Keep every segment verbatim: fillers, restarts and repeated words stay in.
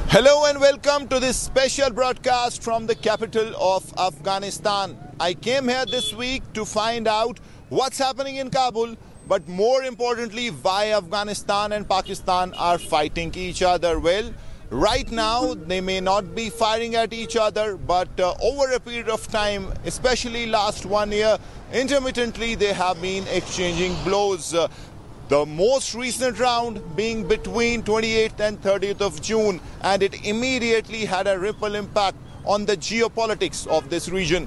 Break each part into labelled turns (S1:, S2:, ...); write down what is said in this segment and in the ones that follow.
S1: Hello and welcome to this special broadcast from the capital of Afghanistan. I came here this week to find out what's happening in Kabul, but more importantly, why Afghanistan and Pakistan are fighting each other. Well, right now, they may not be firing at each other, but uh, over a period of time, especially last one year, intermittently, they have been exchanging blows. Uh, The most recent round being between twenty-eighth and thirtieth of June, and it immediately had a ripple impact on the geopolitics of this region.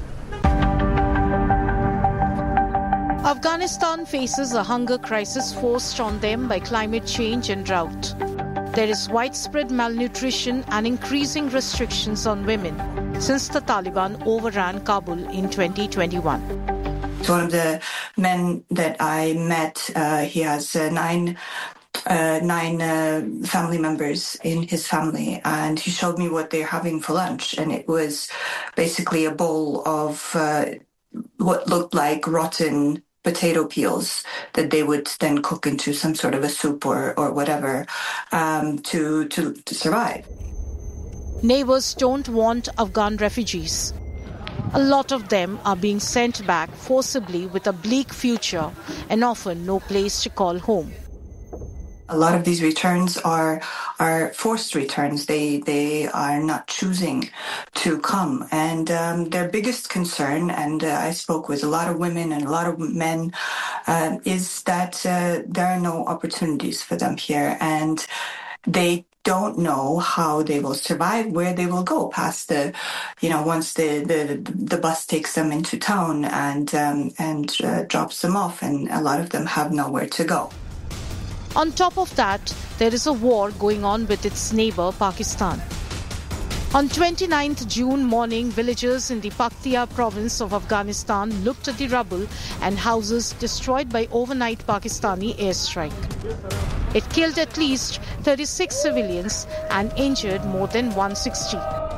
S2: Afghanistan faces a hunger crisis forced on them by climate change and drought. There is widespread malnutrition and increasing restrictions on women since the Taliban overran Kabul in twenty twenty-one.
S3: One of the men that I met, uh, he has uh, nine, uh, nine uh, family members in his family, and he showed me what they're having for lunch, and it was basically a bowl of uh, what looked like rotten potato peels that they would then cook into some sort of a soup or, or whatever um, to, to, to survive.
S2: Neighbors don't want Afghan refugees. A lot of them are being sent back forcibly with a bleak future and often no place to call home.
S3: A lot of these returns are are forced returns. They they are not choosing to come. And um, their biggest concern, and uh, I spoke with a lot of women and a lot of men, uh, is that uh, there are no opportunities for them here. And they don't know how they will survive, where they will go past the, you know, once the the, the bus takes them into town and um, and uh, drops them off, and a lot of them have nowhere to go.
S2: On top of that, there is a war going on with its neighbor, Pakistan. On twenty-ninth June morning, villagers in the Paktia province of Afghanistan looked at the rubble and houses destroyed by overnight Pakistani airstrike. It killed at least thirty-six civilians and injured more than one hundred sixty.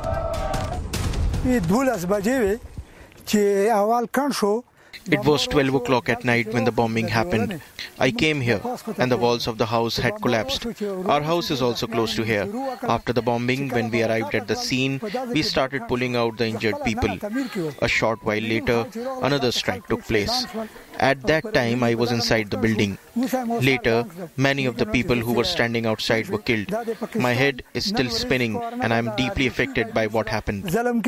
S4: It was twelve o'clock at night when the bombing happened. I came here and the walls of the house had collapsed. Our house is also close to here. After the bombing, when we arrived at the scene, we started pulling out the injured people. A short while later, another strike took place. At that time, I was inside the building. Later, many of the people who were standing outside were killed. My head is still spinning and I am deeply affected by what happened.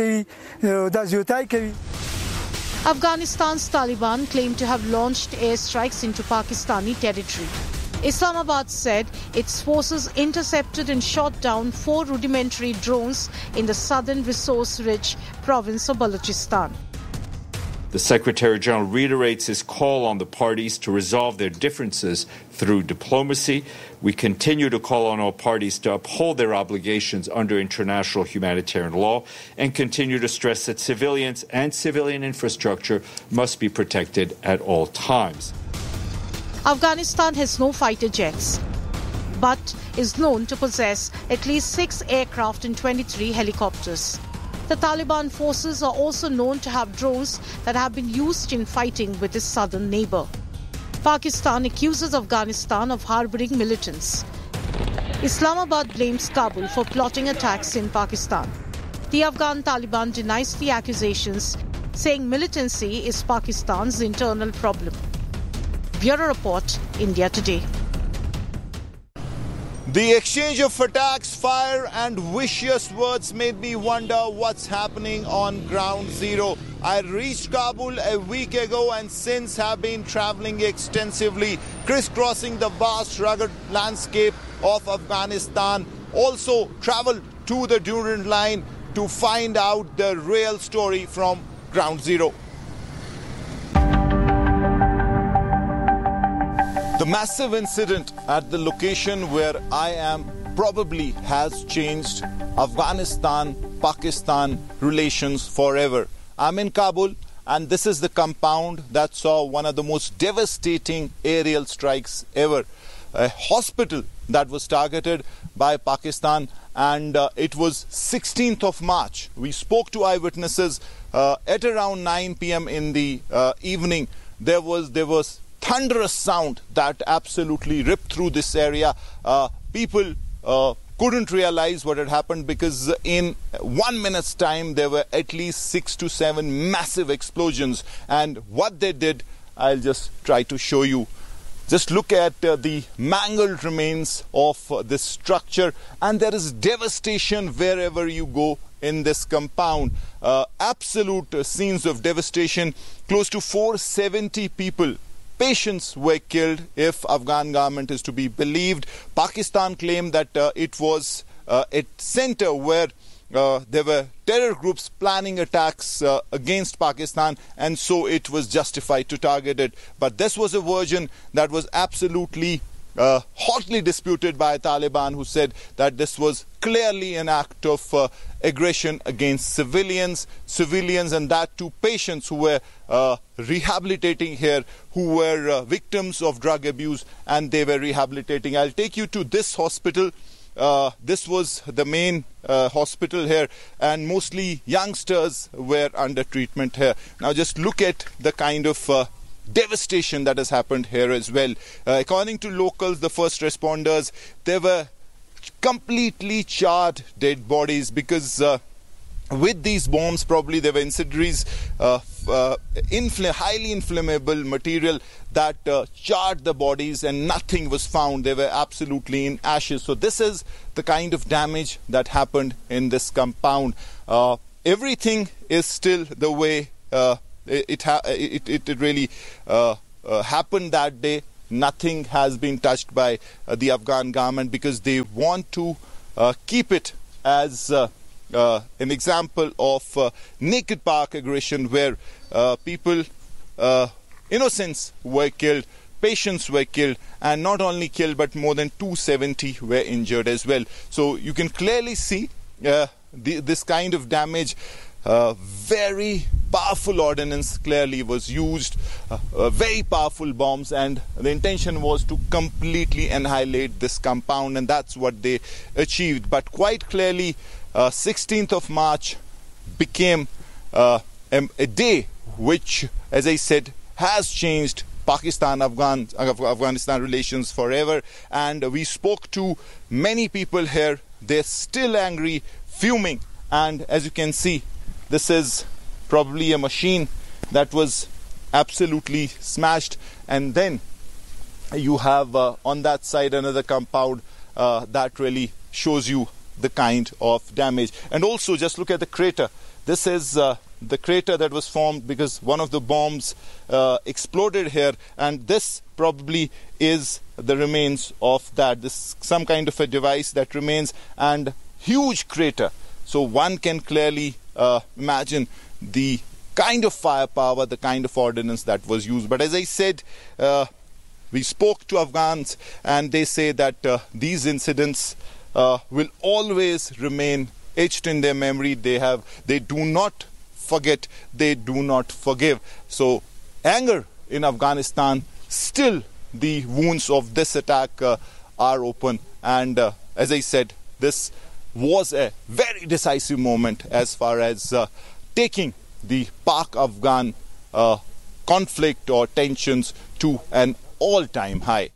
S2: Afghanistan's Taliban claimed to have launched airstrikes into Pakistani territory. Islamabad said its forces intercepted and shot down four rudimentary drones in the southern resource-rich province of Balochistan.
S5: The Secretary-General reiterates his call on the parties to resolve their differences through diplomacy. We continue to call on all parties to uphold their obligations under international humanitarian law and continue to stress that civilians and civilian infrastructure must be protected at all times.
S2: Afghanistan has no fighter jets, but is known to possess at least six aircraft and twenty-three helicopters. The Taliban forces are also known to have drones that have been used in fighting with its southern neighbor. Pakistan accuses Afghanistan of harboring militants. Islamabad blames Kabul for plotting attacks in Pakistan. The Afghan Taliban denies the accusations, saying militancy is Pakistan's internal problem. Bureau Report, India Today.
S1: The exchange of attacks, fire and vicious words made me wonder what's happening on ground zero. I reached Kabul a week ago and since have been traveling extensively, crisscrossing the vast rugged landscape of Afghanistan. Also traveled to the Durand Line to find out the real story from ground zero. The massive incident at the location where I am probably has changed Afghanistan-Pakistan relations forever. I'm in Kabul and this is the compound that saw one of the most devastating aerial strikes ever. A hospital that was targeted by Pakistan, and uh, it was sixteenth of March. We spoke to eyewitnesses uh, at around nine p m in the uh, evening. There was there was thunderous sound that absolutely ripped through this area. Uh, people uh, couldn't realize what had happened, because in one minute's time there were at least six to seven massive explosions. And what they did, I'll just try to show you. Just look at uh, the mangled remains of uh, this structure, and there is devastation wherever you go in this compound. Uh, absolute uh, scenes of devastation. Close to four hundred seventy people, patients, were killed, if Afghan government is to be believed. Pakistan claimed that uh, it was uh, a center where Uh, there were terror groups planning attacks uh, against Pakistan, and so it was justified to target it. But this was a version that was absolutely uh, hotly disputed by Taliban, who said that this was clearly an act of uh, aggression against civilians, civilians, and that too patients who were uh, rehabilitating here, who were uh, victims of drug abuse, and they were rehabilitating. I'll take you to this hospital. Uh, this was the main uh, hospital here, and mostly youngsters were under treatment here. Now just look at the kind of uh, devastation that has happened here as well. Uh, according to locals, the first responders, there were completely charred dead bodies, because uh, with these bombs, probably there were incendiaries, uh, uh, infl- highly inflammable material that uh, charred the bodies, and nothing was found. They were absolutely in ashes. So this is the kind of damage that happened in this compound. Uh, everything is still the way uh, it, ha- it, it, it really uh, uh, happened that day. Nothing has been touched by uh, the Afghan government, because they want to uh, keep it as uh, Uh, an example of uh, naked park aggression, where uh, people, uh, innocents were killed, patients were killed, and not only killed but more than two hundred seventy were injured as well. So you can clearly see uh, the, this kind of damage. Uh, very powerful ordnance clearly was used, uh, uh, very powerful bombs, and the intention was to completely annihilate this compound, and that's what they achieved. But quite clearly, uh, sixteenth of March became uh, a, a day which, as I said, has changed Pakistan Afghan Afghanistan relations forever. And we spoke to many people here. They're still angry, fuming, and as you can see, this is probably a machine that was absolutely smashed. And then you have uh, on that side another compound uh, that really shows you the kind of damage. And also just look at the crater. This is uh, the crater that was formed because one of the bombs uh, exploded here, and this probably is the remains of that. This some kind of a device that remains, and huge crater. So one can clearly uh, imagine the kind of firepower, the kind of ordnance that was used. But as I said, uh, we spoke to Afghans, and they say that uh, these incidents uh, will always remain etched in their memory. They have, they do not forget, they do not forgive. So anger in Afghanistan, still the wounds of this attack uh, are open. And uh, as I said, this was a very decisive moment as far as uh, taking the Pak-Afghan uh, conflict or tensions to an all-time high.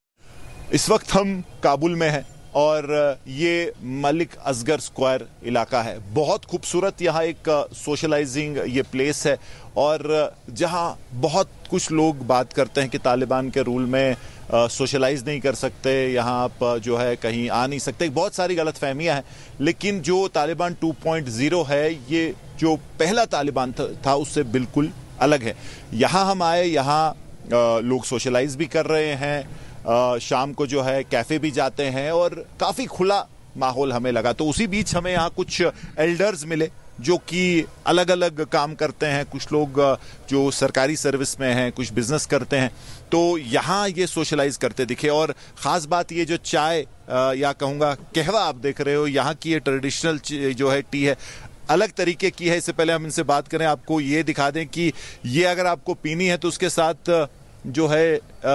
S1: इस वक्त हम काबुल में हैं और ये Malik Asghar square इलाका है. बहुत खूबसूरत यहाँ एक सोशलाइजिंग ये प्लेस है, और जहाँ बहुत कुछ लोग बात करते हैं कि तालिबान के रूल में सोशलाइज नहीं कर सकते, यहाँ आप जो है कहीं आ नहीं सकते. बहुत सारी गलत फहमियाँ हैं, लेकिन जो तालिबान टू पॉइंट ज़ीरो है, ये जो पहला तालिबान था उससे बिल्कुल अलग है. यहाँ हम आए, यहाँ लोग सोशलाइज भी कर रहे हैं, आ, शाम को जो है कैफे भी जाते हैं, और काफ़ी खुला माहौल हमें लगा. तो उसी बीच हमें यहाँ कुछ एल्डर्स मिले जो कि अलग अलग काम करते हैं. कुछ लोग जो सरकारी सर्विस में हैं, कुछ बिजनेस करते हैं. तो यहाँ ये सोशलाइज करते दिखे. और ख़ास बात ये जो चाय या कहूँगा कहवा आप देख रहे हो, यहाँ की ये ट्रेडिशनल जो है टी है, अलग तरीके की है. इससे पहले हम इनसे बात करें, आपको ये दिखा दें कि ये अगर आपको पीनी है तो उसके साथ जो है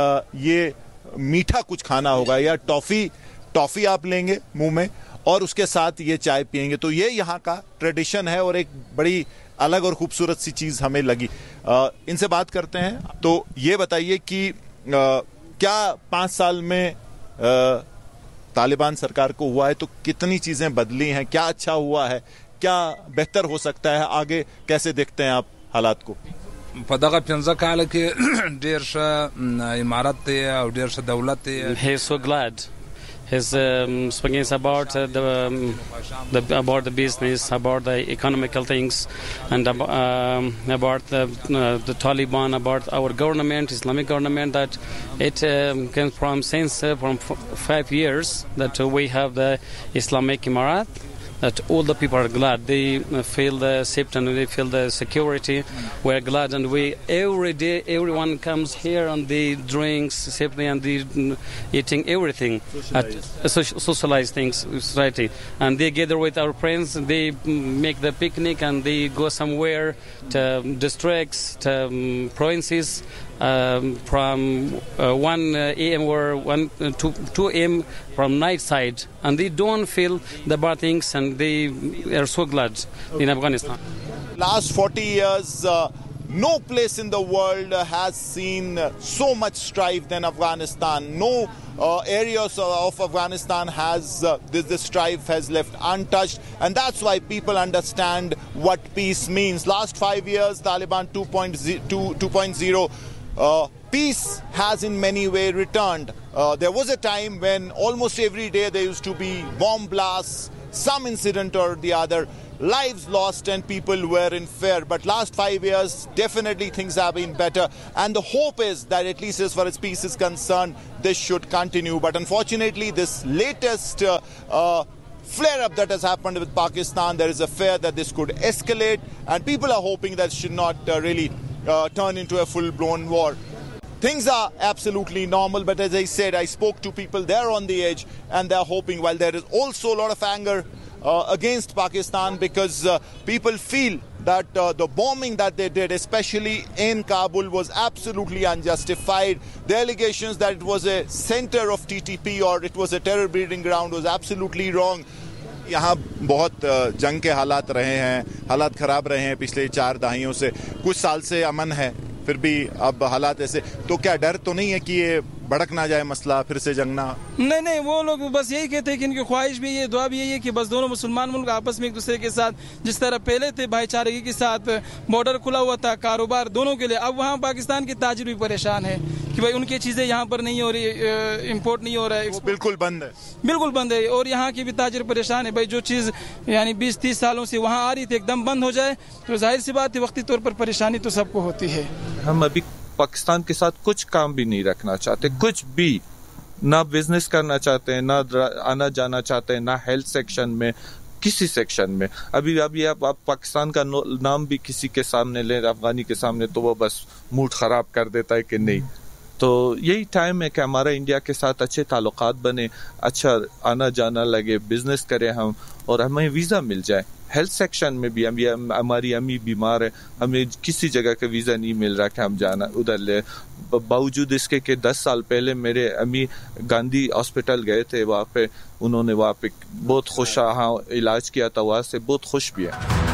S1: ये मीठा कुछ खाना होगा, या टॉफ़ी टॉफ़ी आप लेंगे मुंह में और उसके साथ ये चाय पिएंगे. तो ये यहाँ का ट्रेडिशन है और एक बड़ी अलग और खूबसूरत सी चीज़ हमें लगी. आ, इनसे बात करते हैं. तो ये बताइए कि आ, क्या पाँच साल में आ, तालिबान सरकार को हुआ है तो कितनी चीज़ें बदली हैं, क्या अच्छा हुआ है, क्या बेहतर हो सकता है, आगे कैसे देखते हैं आप हालात को?
S6: په دغه پنځه کاله کې ډېر ښه امارت دی او ډېر ښه دولت دی.
S7: He is so glad. He's um, speaking about uh, the, um, the about the business, about the economical things, and about, um, about the, uh, the Taliban, about our government, Islamic government. That it um, comes from since uh, from f- five years that uh, we have the Islamic Emirat. That all the people are glad. They feel the safety and they feel the security. We're glad, and we every day everyone comes here and they drinks safely and they eating everything, socialize, at, uh, socialize things, society, and they gather with our friends. They make the picnic and they go somewhere to districts, to um, provinces. Um, from uh, one a m or one uh, two two a m from night side, and they don't feel the bad things, and they are so glad in Afghanistan.
S1: Last forty years, uh, no place in the world has seen so much strife than Afghanistan. No uh, areas of Afghanistan has uh, this, this strife has left untouched, and that's why people understand what peace means. Last five years, Taliban two point oh. Uh, peace has in many ways returned. Uh, there was a time when almost every day there used to be bomb blasts, some incident or the other, lives lost and people were in fear. But last five years, definitely things have been better. And the hope is that at least as far as peace is concerned, this should continue. But unfortunately, this latest uh, uh, flare-up that has happened with Pakistan, there is a fear that this could escalate. And people are hoping that it should not uh, really Uh, turn into a full-blown war. Things are absolutely normal, but as I said, I spoke to people there on the edge, and they're hoping, while there is also a lot of anger uh, against Pakistan, because uh, people feel that uh, the bombing that they did, especially in Kabul, was absolutely unjustified. The allegations that it was a center of T T P or it was a terror breeding ground was absolutely wrong. यहाँ बहुत जंग के हालात रहे हैं, हालात ख़राब रहे हैं पिछले चार दहाइयों से, कुछ साल से अमन है, फिर भी अब हालात ऐसे, तो क्या डर तो नहीं है कि ये भड़क ना जाए मसला, फिर से जंग ना?
S8: नहीं नहीं, वो लोग बस यही कहते हैं कि इनकी ख्वाहिश भी ये, दुआ भी यही है कि बस दोनों मुसलमान मुल्क आपस में एक दूसरे के साथ जिस तरह पहले थे भाईचारे के साथ, बॉर्डर खुला हुआ था, कारोबार दोनों के लिए, अब वहाँ पाकिस्तान के ताजिर भी परेशान है कि भाई उनकी चीज़ें यहाँ पर नहीं हो रही, इम्पोर्ट नहीं हो रहा है,
S1: बिल्कुल बंद है, बिल्कुल
S8: बंद है। और यहाँ के भी ताजिर परेशान है, भाई जो चीज़ यानी बीस तीस सालों से वहाँ आ रही थी एकदम बंद हो जाए तो जाहिर सी बात है वक्ती तौर पर परेशानी तो सबको होती है।
S9: हम अभी पाकिस्तान के साथ कुछ काम भी नहीं रखना चाहते, कुछ भी, ना बिजनेस करना चाहते हैं, ना आना जाना चाहते हैं, ना हेल्थ सेक्शन में, किसी सेक्शन में। अभी अभी आप, आप पाकिस्तान का नाम भी किसी के सामने ले, अफगानी के सामने, तो वो बस मूड खराब कर देता है कि नहीं। तो यही टाइम है कि हमारा इंडिया के साथ अच्छे ताल्लुकात बने, अच्छा आना जाना लगे, बिजनेस करें हम, और हमें वीज़ा मिल जाए। हेल्थ सेक्शन में भी अभी हमारी अम्मी बीमार है, हमें किसी जगह का वीज़ा नहीं मिल रहा कि हम जाना उधर ले, बावजूद इसके कि दस साल पहले मेरे अम्मी गांधी हॉस्पिटल गए थे, वहाँ पे उन्होंने वहाँ पे बहुत खुश हाँ इलाज किया था, वहाँ से बहुत खुश भी है।